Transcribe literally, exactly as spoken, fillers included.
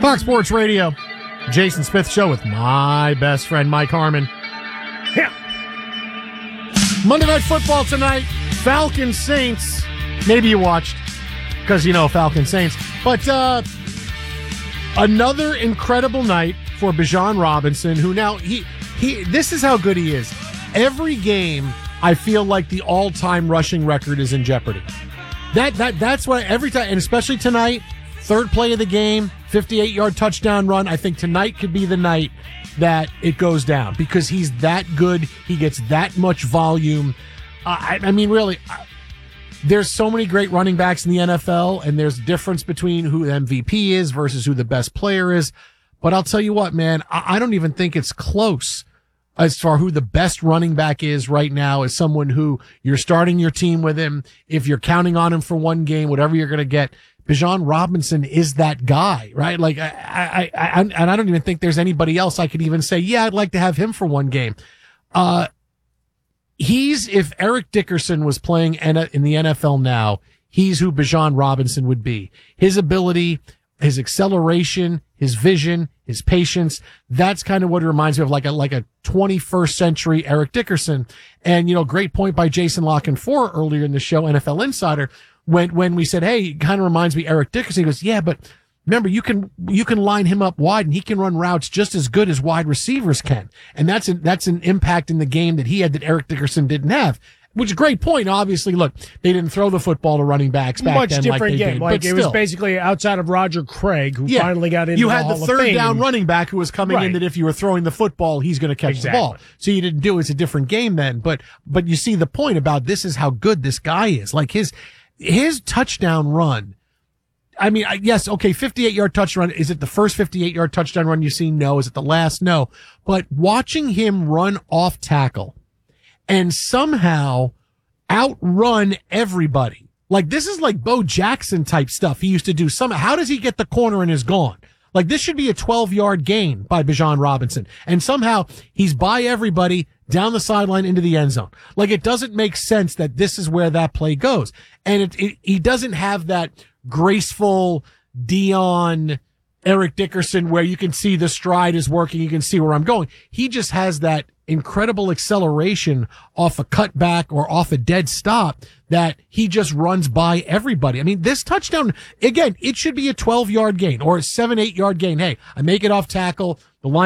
Fox Sports Radio, Jason Smith Show with my best friend Mike Harmon. Yeah. Monday Night Football tonight, Falcons Saints. Maybe you watched because you know Falcons Saints. But uh, another incredible night for Bijan Robinson, who now, he he. this is how good he is. Every game, I feel like the all-time rushing record is in jeopardy. That that That's what every time, and especially tonight, third play of the game, fifty-eight-yard touchdown run. I think tonight could be the night that it goes down because he's that good. He gets that much volume. Uh, I, I mean, really, uh, there's so many great running backs in the N F L, and there's a difference between who the M V P is versus who the best player is. But I'll tell you what, man, I, I don't even think it's close as far who the best running back is right now as someone who you're starting your team with him. If you're counting on him for one game, whatever you're going to get, Bijan Robinson is that guy, right? Like, I, I, I, and I don't even think there's anybody else I could even say, yeah, I'd like to have him for one game. Uh, he's, if Eric Dickerson was playing in the N F L now, he's who Bijan Robinson would be. His ability, his acceleration, his vision, his patience. That's kind of what it reminds me of, like a, like a twenty-first century Eric Dickerson. And, you know, great point by Jason Lockenfor earlier in the show, N F L Insider, when, when we said, hey, it kind of reminds me of Eric Dickerson. He goes, yeah, but remember, you can, you can line him up wide and he can run routes just as good as wide receivers can. And that's an, that's an impact in the game that he had that Eric Dickerson didn't have. Which is a great point. Obviously, look, they didn't throw the football to running backs back Much then different like they game. did. Like but it still. was basically outside of Roger Craig, who yeah. finally got into you the had Hall the of third Fame. down running back who was coming right. in that if you were throwing the football, he's going to catch exactly. the ball. So you didn't do it. It's a different game then. But but you see the point about this is how good this guy is. Like his his touchdown run. I mean, yes, okay, fifty-eight-yard touchdown. Is it the first fifty-eight-yard touchdown run you've seen? No. Is it the last? No. But watching him run off tackle and somehow outrun everybody. Like, this is like Bo Jackson type stuff he used to do. Some, how does he get the corner and is gone? Like, this should be a twelve-yard gain by Bijan Robinson. And somehow he's by everybody down the sideline into the end zone. Like, it doesn't make sense that this is where that play goes. And it, it, he doesn't have that graceful Dion, Eric Dickerson where you can see the stride is working. You can see where I'm going. He just has that incredible acceleration off a cutback or off a dead stop that he just runs by everybody. I mean, this touchdown, again, it should be a twelve-yard gain or a seven, eight-yard gain. Hey, I make it off tackle. The line